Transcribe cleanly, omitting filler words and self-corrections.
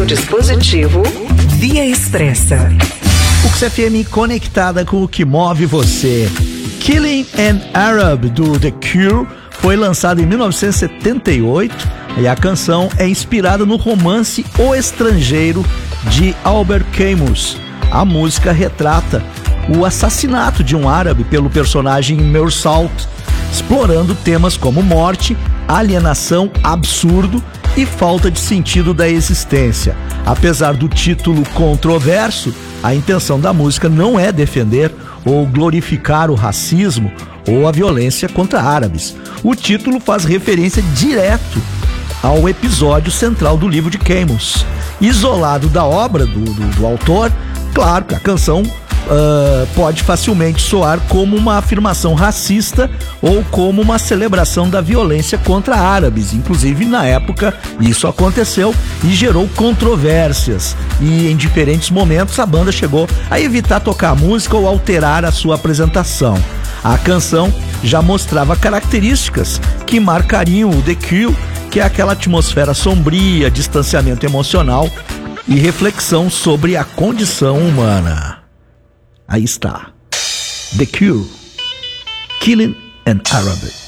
seu dispositivo Via Expressa. O XFM conectada com o que move você. Killing an Arab, do The Cure, foi lançado em 1978 e a canção é inspirada no romance O Estrangeiro, de Albert Camus. A música retrata o assassinato de um árabe pelo personagem Meursault, explorando temas como morte, alienação, absurdo e falta de sentido da existência. Apesar do título controverso, a intenção da música não é defender ou glorificar o racismo ou a violência contra árabes. O título faz referência direto ao episódio central do livro de Camus. Isolado da obra do autor, claro que a canção pode facilmente soar como uma afirmação racista ou como uma celebração da violência contra árabes. Inclusive, na época, isso aconteceu e gerou controvérsias. E em diferentes momentos a banda chegou a evitar tocar a música ou alterar a sua apresentação. A canção já mostrava características que marcariam o The Cure, que é aquela atmosfera sombria, distanciamento emocional e reflexão sobre a condição humana. Aí está, The Cure, Killing an Arab.